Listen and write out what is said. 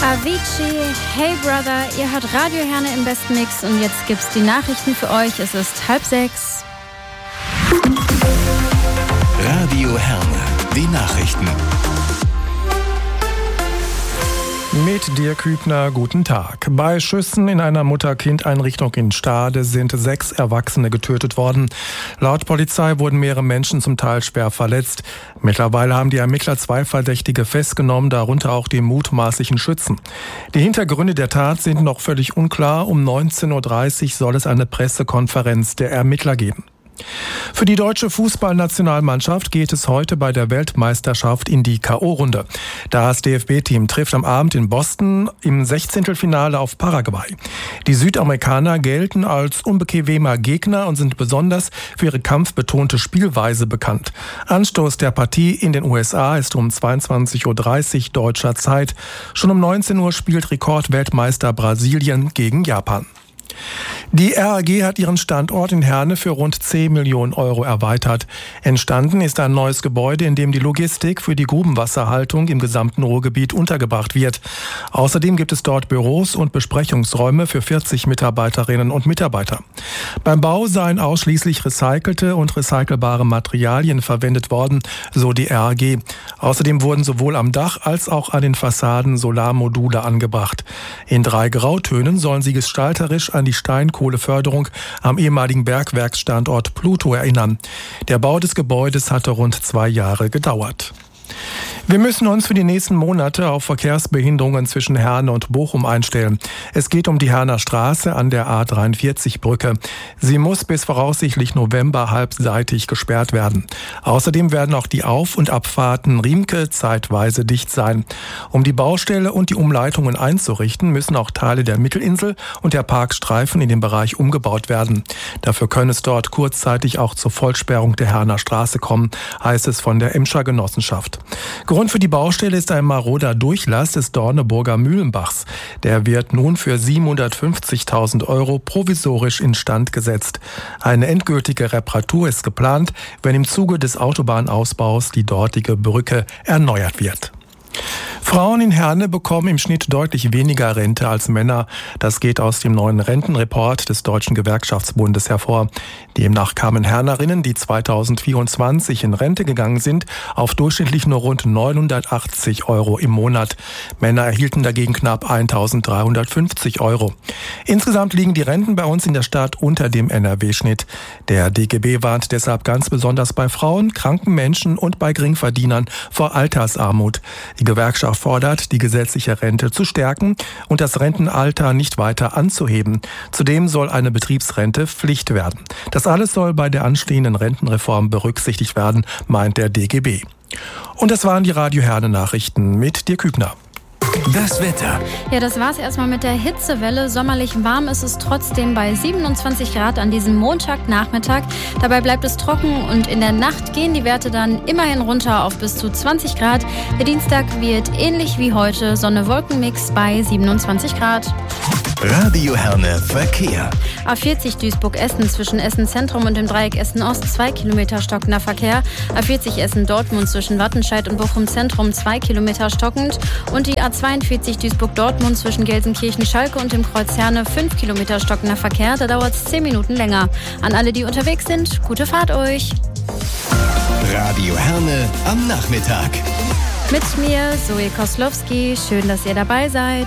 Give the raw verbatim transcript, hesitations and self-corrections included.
Avicii, Hey Brother, ihr hört Radio Herne im besten Mix und jetzt gibt's die Nachrichten für euch. Es ist halb sechs. Radio Herne, die Nachrichten. Mit Dirk Hübner, guten Tag. Bei Schüssen in einer Mutter-Kind-Einrichtung in Stade sind sechs Erwachsene getötet worden. Laut Polizei wurden mehrere Menschen zum Teil schwer verletzt. Mittlerweile haben die Ermittler zwei Verdächtige festgenommen, darunter auch die mutmaßlichen Schützen. Die Hintergründe der Tat sind noch völlig unklar. Um neunzehn Uhr dreißig soll es eine Pressekonferenz der Ermittler geben. Für die deutsche Fußballnationalmannschaft geht es heute bei der Weltmeisterschaft in die K O-Runde. Das D F B-Team trifft am Abend in Boston im Sechzehntelfinale auf Paraguay. Die Südamerikaner gelten als unbequemer Gegner und sind besonders für ihre kampfbetonte Spielweise bekannt. Anstoß der Partie in den U S A ist um zweiundzwanzig Uhr dreißig deutscher Zeit. Schon um neunzehn Uhr spielt Rekordweltmeister Brasilien gegen Japan. Die R A G hat ihren Standort in Herne für rund zehn Millionen Euro erweitert. Entstanden ist ein neues Gebäude, in dem die Logistik für die Grubenwasserhaltung im gesamten Ruhrgebiet untergebracht wird. Außerdem gibt es dort Büros und Besprechungsräume für vierzig Mitarbeiterinnen und Mitarbeiter. Beim Bau seien ausschließlich recycelte und recycelbare Materialien verwendet worden, so die R A G. Außerdem wurden sowohl am Dach als auch an den Fassaden Solarmodule angebracht. In drei Grautönen sollen sie gestalterisch an die Steinkohleförderung am ehemaligen Bergwerksstandort Pluto erinnern. Der Bau des Gebäudes hatte rund zwei Jahre gedauert. Wir müssen uns für die nächsten Monate auf Verkehrsbehinderungen zwischen Herne und Bochum einstellen. Es geht um die Herner Straße an der A dreiundvierzig Brücke. Sie muss bis voraussichtlich November halbseitig gesperrt werden. Außerdem werden auch die Auf- und Abfahrten Riemke zeitweise dicht sein. Um die Baustelle und die Umleitungen einzurichten, müssen auch Teile der Mittelinsel und der Parkstreifen in dem Bereich umgebaut werden. Dafür können es dort kurzzeitig auch zur Vollsperrung der Herner Straße kommen, heißt es von der Emscher Genossenschaft. Grund für die Baustelle ist ein maroder Durchlass des Dorneburger Mühlenbachs. Der wird nun für siebenhundertfünfzigtausend Euro provisorisch instand gesetzt. Eine endgültige Reparatur ist geplant, wenn im Zuge des Autobahnausbaus die dortige Brücke erneuert wird. Frauen in Herne bekommen im Schnitt deutlich weniger Rente als Männer. Das geht aus dem neuen Rentenreport des Deutschen Gewerkschaftsbundes hervor. Demnach kamen Hernerinnen, die zweitausendvierundzwanzig in Rente gegangen sind, auf durchschnittlich nur rund neunhundertachtzig Euro im Monat. Männer erhielten dagegen knapp eintausenddreihundertfünfzig Euro. Insgesamt liegen die Renten bei uns in der Stadt unter dem N R W-Schnitt. Der D G B warnt deshalb ganz besonders bei Frauen, kranken Menschen und bei Geringverdienern vor Altersarmut. Die Gewerkschaft fordert, die gesetzliche Rente zu stärken und das Rentenalter nicht weiter anzuheben. Zudem soll eine Betriebsrente Pflicht werden. Das alles soll bei der anstehenden Rentenreform berücksichtigt werden, meint der D G B. Und das waren die Radio Herne Nachrichten mit Dirk Hübner. Das Wetter. Ja, das war's erstmal mit der Hitzewelle. Sommerlich warm ist es trotzdem bei siebenundzwanzig Grad an diesem Montagnachmittag. Dabei bleibt es trocken und in der Nacht gehen die Werte dann immerhin runter auf bis zu zwanzig Grad. Der Dienstag wird ähnlich wie heute Sonne-Wolken-Mix bei siebenundzwanzig Grad. Radio Herne Verkehr. A vierzig Duisburg-Essen zwischen Essen-Zentrum und dem Dreieck Essen-Ost zwei Kilometer stockender Verkehr. A vierzig Essen-Dortmund zwischen Wattenscheid und Bochum-Zentrum zwei Kilometer stockend. Und die A zweiundvierzig Duisburg-Dortmund zwischen Gelsenkirchen-Schalke und dem Kreuz Herne fünf Kilometer stockender Verkehr. Da dauert es zehn Minuten länger. An alle, die unterwegs sind, gute Fahrt euch. Radio Herne am Nachmittag. Mit mir, Zoe Koslowski. Schön, dass ihr dabei seid.